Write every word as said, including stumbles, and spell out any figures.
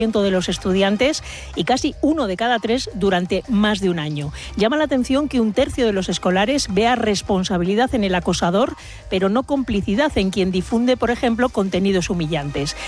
de los estudiantes y casi uno de cada tres durante más de un año. Llama la atención que un tercio de los escolares vea responsabilidad en el acosador, pero no complicidad en quien difunde, por ejemplo, contenidos humillantes.